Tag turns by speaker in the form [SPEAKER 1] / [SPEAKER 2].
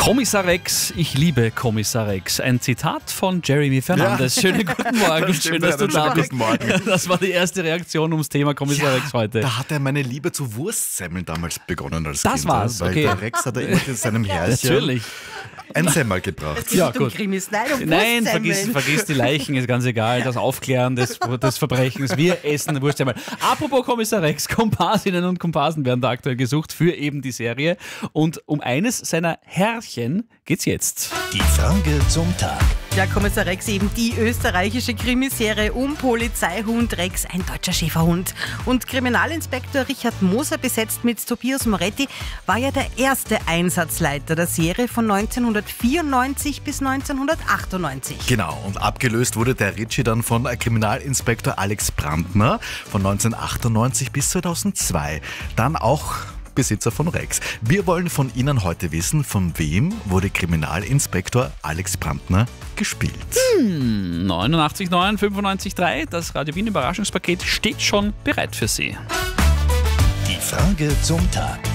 [SPEAKER 1] Kommissar Rex, ich liebe Kommissar Rex. Ein Zitat von Jeremy Fernandes.
[SPEAKER 2] Ja.
[SPEAKER 1] Schönen guten Morgen, schön, dass du da bist.
[SPEAKER 2] Guten Morgen.
[SPEAKER 1] Das war die erste Reaktion ums Thema Kommissar Rex heute.
[SPEAKER 2] Da hat er meine Liebe zu Wurstsemmeln damals begonnen als
[SPEAKER 1] Das
[SPEAKER 2] Kind.
[SPEAKER 1] war's,
[SPEAKER 2] Weil
[SPEAKER 1] okay.
[SPEAKER 2] der Rex hat er immer in seinem Herrchen
[SPEAKER 1] Natürlich.
[SPEAKER 2] ein Semmel gebracht.
[SPEAKER 3] Es geht
[SPEAKER 1] Ja,
[SPEAKER 3] nicht um
[SPEAKER 1] gut.
[SPEAKER 3] Krimis, nein, um
[SPEAKER 1] Nein,
[SPEAKER 3] Wurstsemmeln.
[SPEAKER 1] vergiss die Leichen, ist ganz egal. Das Aufklären des Verbrechens. Wir essen Wurstsemmeln. Apropos Kommissar Rex, Komparsinnen und Komparsen werden da aktuell gesucht für eben die Serie. Und um eines seiner Herrchen geht's jetzt.
[SPEAKER 4] Die Frage zum Tag.
[SPEAKER 3] Ja, Kommissar Rex, eben die österreichische Krimiserie um Polizeihund Rex, ein deutscher Schäferhund. Und Kriminalinspektor Richard Moser, besetzt mit Tobias Moretti, war ja der erste Einsatzleiter der Serie von 1994 bis 1998.
[SPEAKER 2] Genau, und abgelöst wurde der Ritchie dann von Kriminalinspektor Alex Brandner von 1998 bis 2002. Dann auch Besitzer von Rex. Wir wollen von Ihnen heute wissen, von wem wurde Kriminalinspektor Alex Brandner gespielt?
[SPEAKER 1] 89,9, 95,3. Das Radio Wien Überraschungspaket steht schon bereit für Sie.
[SPEAKER 4] Die Frage zum Tag.